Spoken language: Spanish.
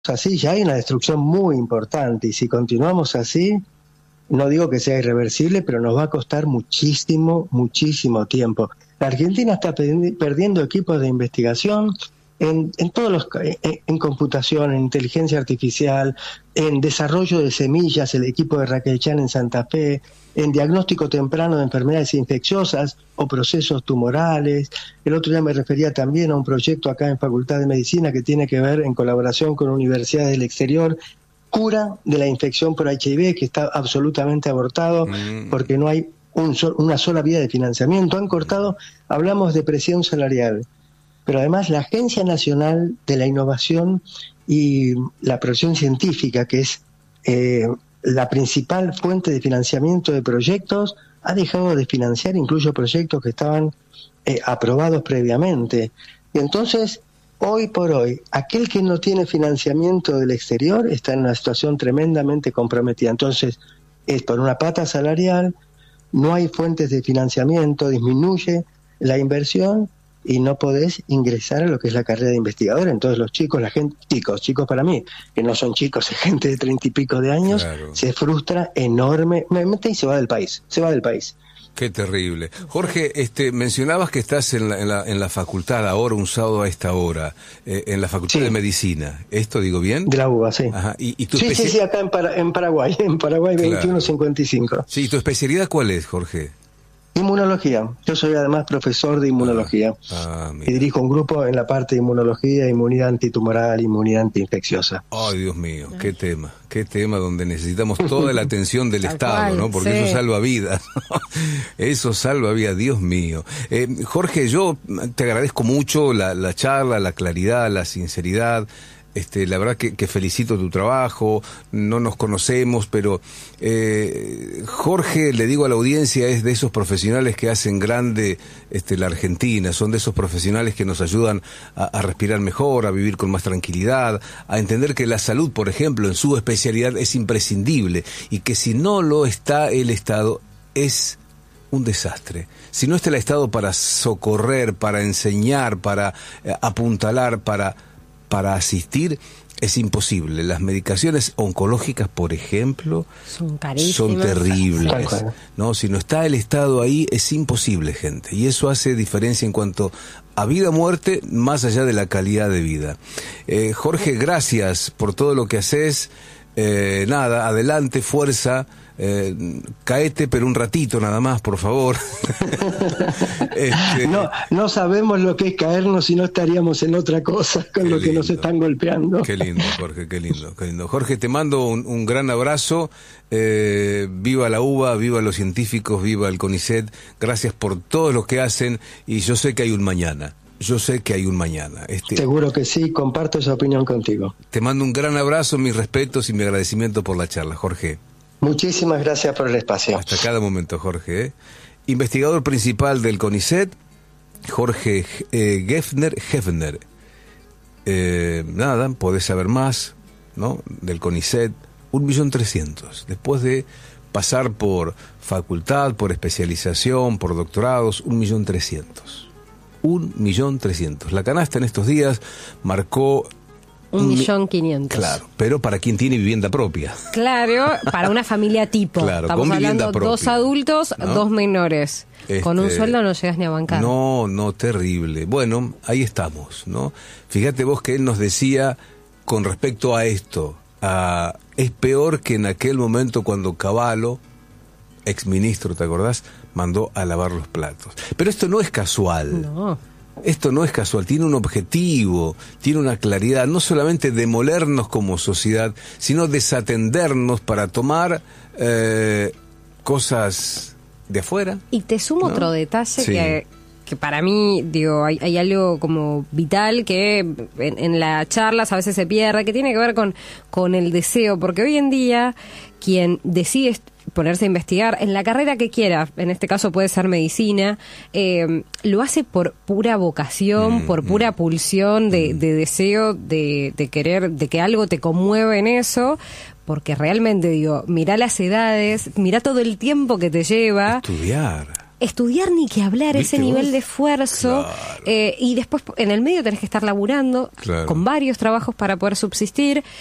así ya hay una destrucción muy importante, y si continuamos así, no digo que sea irreversible, pero nos va a costar muchísimo, muchísimo tiempo. La Argentina está perdiendo equipos de investigación en todos los, en computación, en inteligencia artificial, en desarrollo de semillas, el equipo de Raquel Chan en Santa Fe, en diagnóstico temprano de enfermedades infecciosas o procesos tumorales. El otro día me refería también a un proyecto acá en Facultad de Medicina que tiene que ver, en colaboración con universidades del exterior, cura de la infección por HIV, que está absolutamente abortado porque no hay una sola vía de financiamiento. Han cortado, hablamos de presión salarial, pero además la Agencia Nacional de la Innovación y la Producción Científica, que es la principal fuente de financiamiento de proyectos, ha dejado de financiar incluso proyectos que estaban aprobados previamente. Y entonces, hoy por hoy, aquel que no tiene financiamiento del exterior está en una situación tremendamente comprometida. Entonces, es por una pata salarial, no hay fuentes de financiamiento, disminuye la inversión y no podés ingresar a lo que es la carrera de investigador. Entonces los chicos, la gente, chicos para mí, que no son chicos, es gente de 30 y pico de años, claro, se frustra enormemente y se va del país. Qué terrible. Jorge, mencionabas que estás en la facultad ahora, un sábado a esta hora, en la Facultad de Medicina. ¿Esto digo bien? De la UBA, sí. Ajá. ¿Y tu sí, acá en Paraguay, claro. 2155. Sí, ¿tu especialidad cuál es, Jorge? Inmunología. Yo soy además profesor de inmunología y dirijo un grupo en la parte de inmunología, inmunidad antitumoral, inmunidad antiinfecciosa. Ay, Dios mío, qué tema donde necesitamos toda la atención del Estado, ¿no? Porque eso salva vidas, eso salva vidas, Dios mío. Jorge, yo te agradezco mucho la charla, la claridad, la sinceridad. La verdad que felicito tu trabajo, no nos conocemos, pero Jorge, le digo a la audiencia, es de esos profesionales que hacen grande la Argentina, son de esos profesionales que nos ayudan a respirar mejor, a vivir con más tranquilidad, a entender que la salud, por ejemplo, en su especialidad es imprescindible y que si no lo está el Estado es un desastre. Si no está el Estado para socorrer, para enseñar, para apuntalar, para asistir, es imposible. Las medicaciones oncológicas, por ejemplo, son carísimas, son terribles, ¿no? Si no está el Estado ahí, es imposible, gente. Y eso hace diferencia en cuanto a vida o muerte, más allá de la calidad de vida. Jorge, gracias por todo lo que haces. Nada, adelante, fuerza. Caete, pero un ratito nada más, por favor. No sabemos lo que es caernos, si no estaríamos en otra cosa con lo que nos están golpeando. Qué lindo, Jorge, qué lindo. Jorge, te mando un gran abrazo. Viva la UBA, viva los científicos, viva el CONICET. Gracias por todo lo que hacen y yo sé que hay un mañana. Seguro que sí, comparto esa opinión contigo. Te mando un gran abrazo, mis respetos y mi agradecimiento por la charla, Jorge. Muchísimas gracias por el espacio. Hasta cada momento, Jorge. Investigador principal del CONICET, Jorge Hefner. Nada, podés saber más, ¿no? Del CONICET, 1.300.000. Después de pasar por facultad, por especialización, por doctorados, 1.300.000. 1.300.000. La canasta en estos días marcó 1.500.000. Claro, pero para quien tiene vivienda propia. Claro, para una familia tipo. Claro, estamos hablando propia, 2 adultos, ¿no? 2 menores. Con un sueldo no llegas ni a bancar. No, terrible. Bueno, ahí estamos, ¿no? Fíjate vos que él nos decía con respecto a esto, es peor que en aquel momento cuando Cavallo, exministro, ¿te acordás?, mandó a lavar los platos. Pero esto no es casual. No. Esto no es casual, tiene un objetivo, tiene una claridad, no solamente demolernos como sociedad, sino desatendernos para tomar cosas de afuera. Y te sumo otro detalle que para mí, digo, hay algo como vital que en las charlas a veces se pierde, que tiene que ver con el deseo, porque hoy en día quien decide ponerse a investigar en la carrera que quiera, en este caso puede ser medicina, lo hace por pura vocación, por pura pulsión de deseo, de querer, de que algo te conmueve en eso, porque realmente, digo, mirá las edades, mirá todo el tiempo que te lleva. Estudiar. estudiar ni que hablar, ese nivel de esfuerzo, y después en el medio tenés que estar laburando con varios trabajos para poder subsistir,